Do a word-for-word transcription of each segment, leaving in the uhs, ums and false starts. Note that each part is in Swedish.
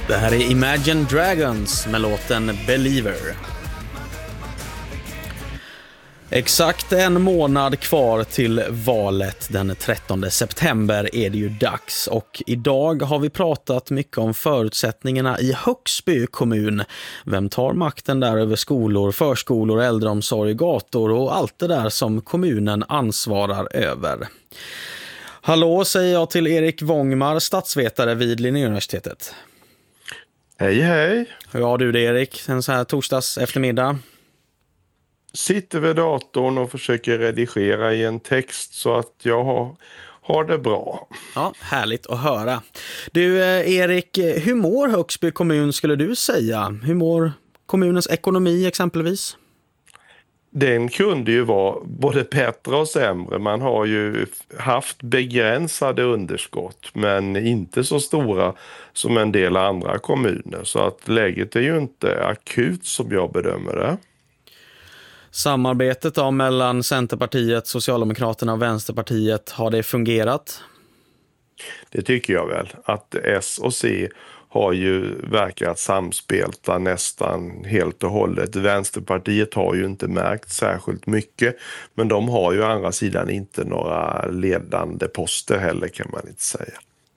Det här är Imagine Dragons med låten Believer. Exakt en månad kvar till valet den trettonde september är det ju dags, och idag har vi pratat mycket om förutsättningarna i Högsby kommun. Vem tar makten där över skolor, förskolor, äldreomsorg, gator och allt det där som kommunen ansvarar över. Hallå säger jag till Erik Wångmar, statsvetare vid Linnéuniversitetet. Hej hej. Hur har du det, Erik, en så här torsdags eftermiddag? Sitter vid datorn och försöker redigera i en text så att jag har, har det bra. Ja, härligt att höra. Du Erik, hur mår Högsby kommun skulle du säga? Hur mår kommunens ekonomi exempelvis? Den kunde ju vara både bättre och sämre. Man har ju haft begränsade underskott men inte så stora som en del andra kommuner. Så att läget är ju inte akut som jag bedömer det. Samarbetet då mellan Centerpartiet, Socialdemokraterna och Vänsterpartiet, har det fungerat? Det tycker jag väl. Att S och C har ju verkat samspelta nästan helt och hållet. Vänsterpartiet har ju inte märkt särskilt mycket, men de har ju å andra sidan inte några ledande poster heller, kan man inte säga.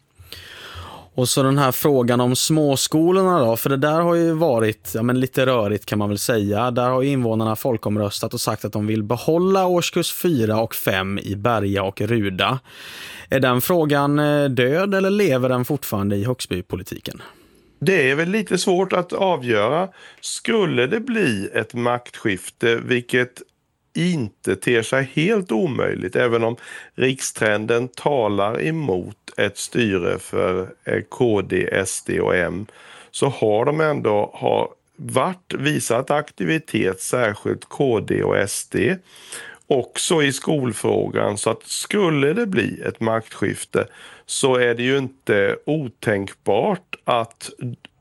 Och så den här frågan om småskolorna då, för det där har ju varit ja, men lite rörigt kan man väl säga. Där har ju invånarna folkomröstat och sagt att de vill behålla årskurs fyra och fem i Berga och Ruda. Är den frågan död eller lever den fortfarande i Högsbypolitiken? Det är väl lite svårt att avgöra. Skulle det bli ett maktskifte, vilket inte ter sig helt omöjligt, även om rikstrenden talar emot ett styre för K D, S D och M, så har de ändå har varit, visat aktivitet, särskilt K D och S D, också i skolfrågan. Så att skulle det bli ett maktskifte så är det ju inte otänkbart att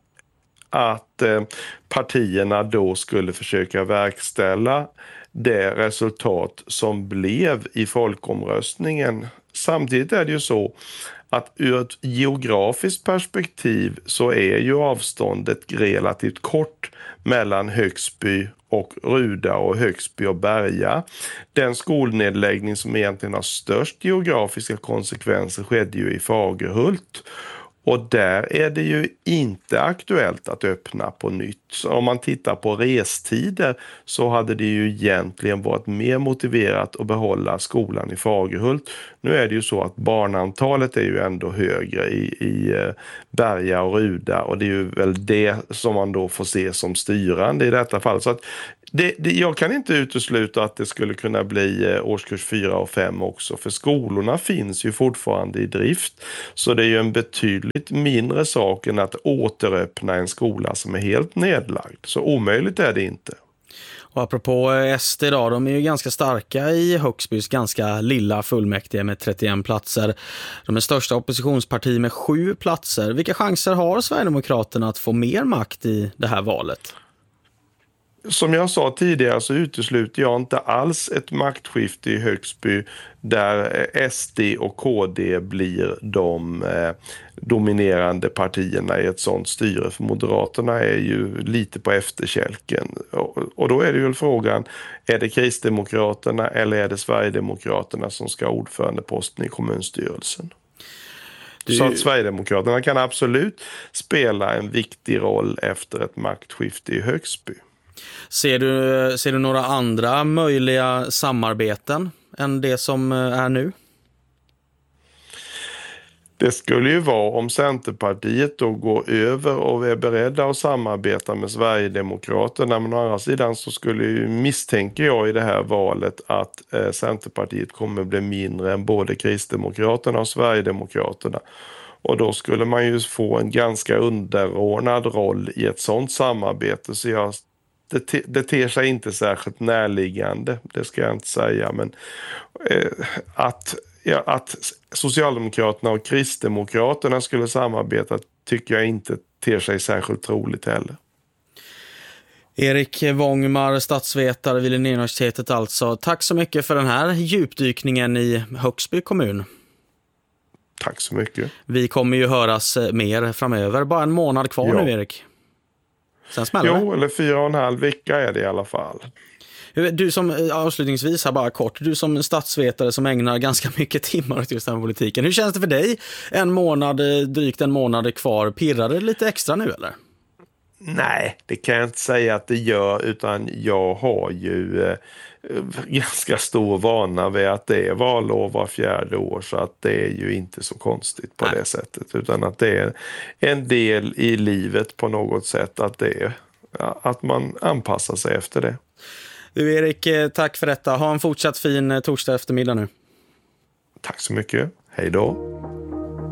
att partierna då skulle försöka verkställa det resultat som blev i folkomröstningen. Samtidigt är det ju så att ur ett geografiskt perspektiv så är ju avståndet relativt kort mellan Högsby och Ruda och Högsby och Berga. Den skolnedläggning som egentligen har störst geografiska konsekvenser skedde ju i Fagerhult. Och där är det ju inte aktuellt att öppna på nytt. Så om man tittar på restider så hade det ju egentligen varit mer motiverat att behålla skolan i Fagerhult. Nu är det ju så att barnantalet är ju ändå högre i, i Berga och Ruda, och det är ju väl det som man då får se som styrande i detta fall. Så att Det, det, jag kan inte utesluta att det skulle kunna bli eh, årskurs fyra och fem också, för skolorna finns ju fortfarande i drift, så det är ju en betydligt mindre sak än att återöppna en skola som är helt nedlagd. Så omöjligt är det inte. Och apropå S D då, de är ju ganska starka i Högsbys ganska lilla fullmäktige med trettioen platser. De är största oppositionsparti med sju platser. Vilka chanser har Sverigedemokraterna att få mer makt i det här valet? Som jag sa tidigare så utesluter jag inte alls ett maktskifte i Högsby där S D och K D blir de eh, dominerande partierna i ett sånt styre. För Moderaterna är ju lite på efterkälken. Och, och då är det ju frågan, är det Kristdemokraterna eller är det Sverigedemokraterna som ska ha ordförandeposten i kommunstyrelsen? Du... Så att Sverigedemokraterna kan absolut spela en viktig roll efter ett maktskifte i Högsby. Ser du, ser du några andra möjliga samarbeten än det som är nu? Det skulle ju vara om Centerpartiet då går över och är beredda att samarbeta med Sverigedemokraterna. Men å andra sidan så skulle ju, misstänker jag i det här valet att eh, Centerpartiet kommer bli mindre än både Kristdemokraterna och Sverigedemokraterna. Och då skulle man ju få en ganska underordnad roll i ett sånt samarbete, så jag Det, te, det ter sig inte särskilt närliggande, det ska jag inte säga, men eh, att, ja, att Socialdemokraterna och Kristdemokraterna skulle samarbeta tycker jag inte ter sig särskilt troligt heller. Erik Wångmar, statsvetare vid Linnéuniversitetet alltså. Tack så mycket för den här djupdykningen i Högsby kommun. Tack så mycket. Vi kommer ju höras mer framöver. Bara en månad kvar ja. nu, Erik. Sen smäller det. Jo, eller fyra och en halv vecka är det i alla fall. Du som, avslutningsvis här bara kort, du som statsvetare som ägnar ganska mycket timmar åt just den här politiken. Hur känns det för dig? En månad, drygt en månad kvar. Pirrar det lite extra nu eller? Nej, det kan jag inte säga att det gör, utan jag har ju eh, ganska stor vana vid att det är valår var fjärde år, så att det är ju inte så konstigt på Nej. det sättet, utan att det är en del i livet på något sätt, att det är, ja, att man anpassar sig efter det. Du Erik, tack för detta. Ha en fortsatt fin torsdag eftermiddag nu. Tack så mycket. Hej då.